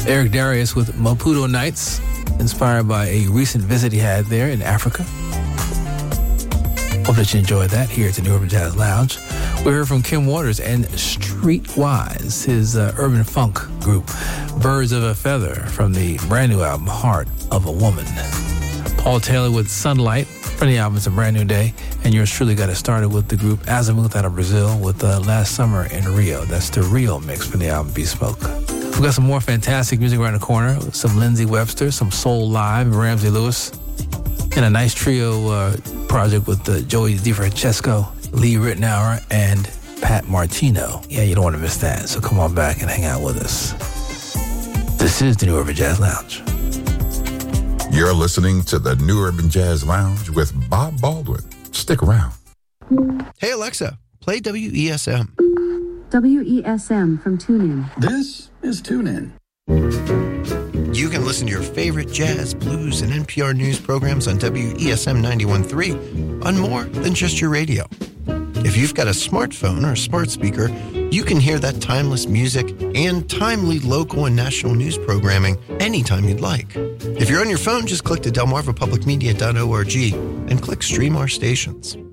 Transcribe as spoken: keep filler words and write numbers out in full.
Eric Darius with Maputo Nights, inspired by a recent visit he had there in Africa. Hope that you enjoyed that here at the New Urban Jazz Lounge. We heard from Kim Waters and Streetwise, his uh, urban funk group, Birds of a Feather, from the brand new album, Heart of a Woman. Paul Taylor with Sunlight from the album It's a Brand New Day, and yours truly got it started with the group Azimuth out of Brazil with uh, Last Summer in Rio. That's the Rio mix from the album Bespoke. We got some more fantastic music around the corner, some Lindsey Webster, some Soul Live, Ramsey Lewis, and a nice trio uh, project with uh, Joey DeFrancesco, Lee Ritenour, and Pat Martino. Yeah, you don't want to miss that, so come on back and hang out with us. This is the New Urban Jazz Lounge. You're listening to the New Urban Jazz Lounge with Bob Baldwin. Stick around. Hey, Alexa, play W E S M. W E S M from TuneIn. This is TuneIn. You can listen to your favorite jazz, blues, and N P R news programs on W E S M ninety-one point three on more than just your radio. If you've got a smartphone or a smart speaker, you can hear that timeless music and timely local and national news programming anytime you'd like. If you're on your phone, just click to delmarva public media dot org and click Stream Our Stations.